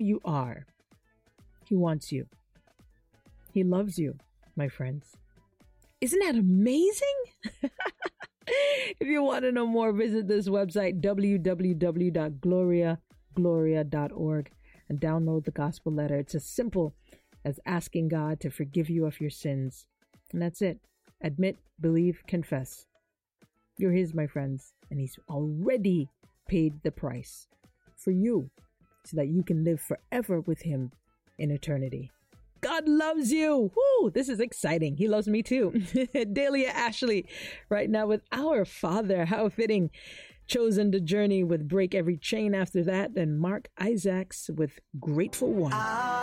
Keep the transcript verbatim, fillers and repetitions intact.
you are, he wants you. He loves you, my friends. Isn't that amazing? If you want to know more, visit this website, w w w dot gloria gloria dot org, and download the gospel letter. It's as simple as asking God to forgive you of your sins. And that's it. Admit, believe, confess. You're his, my friends, and he's already paid the price for you so that you can live forever with him in eternity. God loves you. Woo, this is exciting. He loves me too. Dahlia Ashley, right now with Our Father. How fitting. Chosen to journey with Break Every Chain after that. Then Mark Isaacs with Grateful One.